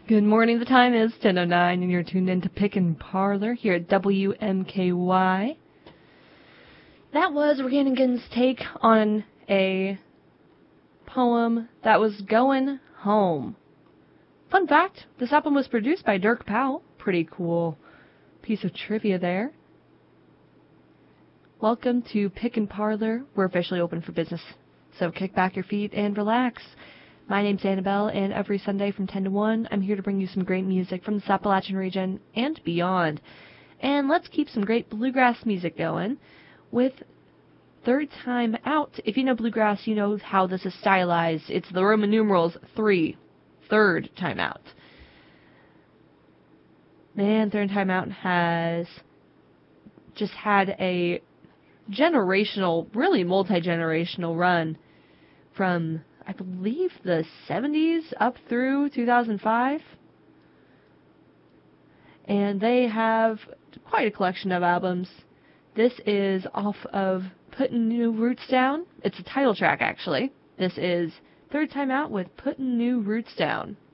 Good morning. The time is 10:09, and you're tuned in to Pickin' Parlor here at WMKY. That was Rannigan's take on a poem that was going home. Fun fact, this album was produced by Dirk Powell. Pretty cool piece of trivia there. Welcome to Pickin' Parlor. We're officially open for business, so kick back your feet and relax. My name's Annabelle, and every Sunday from 10 to 1, I'm here to bring you some great music from the Appalachian region and beyond. And let's keep some great bluegrass music going with Third Time Out. If you know bluegrass, you know how this is stylized. It's the Roman numerals 3, Third Time Out. Man, Third Time Out has just had a generational, really multi-generational run from, I believe, the 70s up through 2005. And they have quite a collection of albums. This is off of Puttin' New Roots Down. It's a title track, actually. This is Third Time Out with Puttin' New Roots Down.